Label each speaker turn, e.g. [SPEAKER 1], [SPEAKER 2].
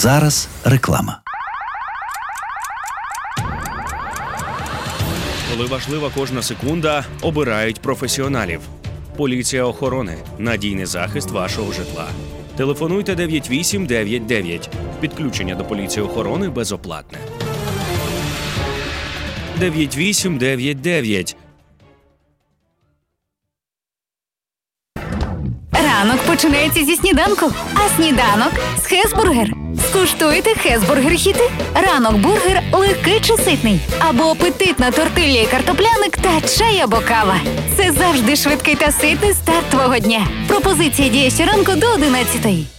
[SPEAKER 1] зараз реклама.
[SPEAKER 2] Коли важлива кожна секунда, обирають професіоналів. Поліція охорони – надійний захист вашого житла. Телефонуйте 9899. Підключення до поліції охорони безоплатне. 9899.
[SPEAKER 3] Ранок починається зі сніданку, а сніданок – з Хесбургер. Скуштуйте Хесбургер-хіти. Ранок-бургер легкий чи ситний. Або апетитна тортилья і картопляник та чай або кава. Це завжди швидкий та ситний старт твого дня. Пропозиція діє щоранку до 11-ї.